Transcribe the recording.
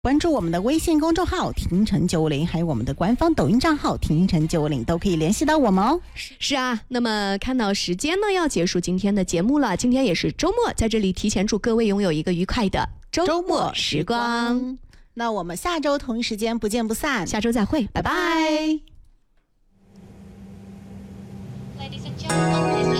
关注我们的微信公众号听城950，还有我们的官方抖音账号听城950，都可以联系到我们哦。 是啊，那么看到时间呢，要结束今天的节目了。今天也是周末，在这里提前祝各位拥有一个愉快的周末时光。 那我们下周同一时间不见不散， 下周再会，拜拜。